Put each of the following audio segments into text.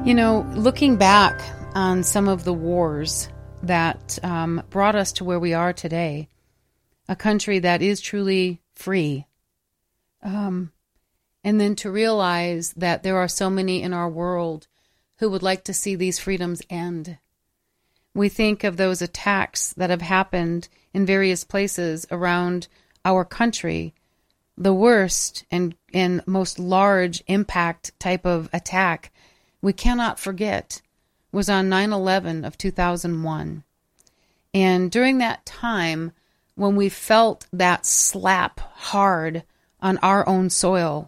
Looking back on some of the wars that brought us to where we are today, a country that is truly free, and then to realize that there are so many in our world who would like to see these freedoms end. We think of those attacks that have happened in various places around our country. The worst and most large impact type of attack we cannot forget was on 9/11 of 2001. And during that time, when we felt that slap hard on our own soil,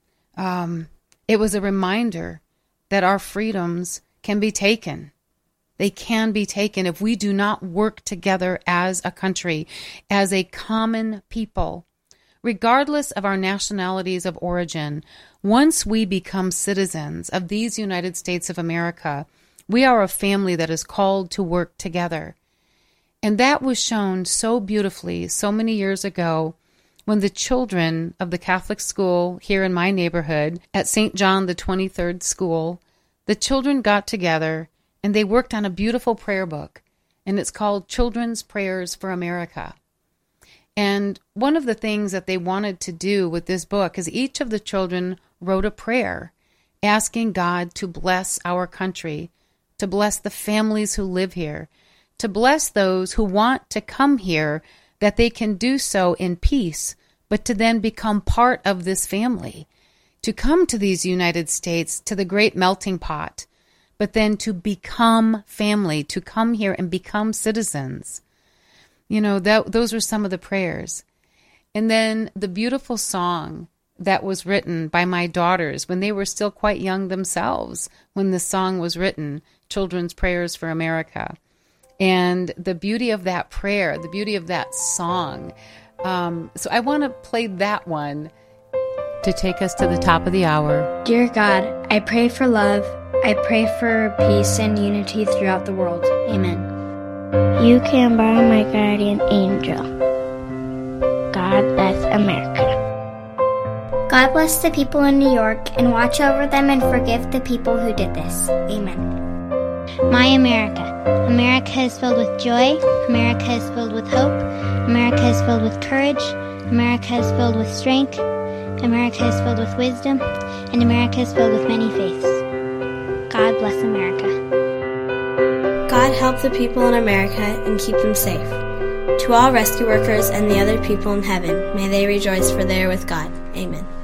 it was a reminder that our freedoms can be taken. They can be taken if we do not work together as a country, as a common people. Regardless of our nationalities of origin, once we become citizens of these United States of America, we are a family that is called to work together. And that was shown so beautifully so many years ago when the children of the Catholic school here in my neighborhood at St. John the 23rd School, the children got together and they worked on a beautiful prayer book, and it's called Children's Prayers for America. And one of the things that they wanted to do with this book is each of the children wrote a prayer asking God to bless our country, to bless the families who live here, to bless those who want to come here, that they can do so in peace, but to then become part of this family, to come to these United States, to the great melting pot, but then to become family, to come here and become citizens. Those were some of the prayers. And then the beautiful song that was written by my daughters when they were still quite young themselves, when the song was written, Children's Prayers for America. And the beauty of that prayer, the beauty of that song. So I want to play that one to take us to the top of the hour. Dear God, I pray for love. I pray for peace and unity throughout the world. Amen. You can borrow my guardian angel. God bless America. God bless the people in New York and watch over them and forgive the people who did this. Amen. My America. America is filled with joy. America is filled with hope. America is filled with courage. America is filled with strength. America is filled with wisdom. And America is filled with many faiths. God bless America. God help the people in America and keep them safe. To all rescue workers and the other people in heaven, may they rejoice, for they are with God. Amen.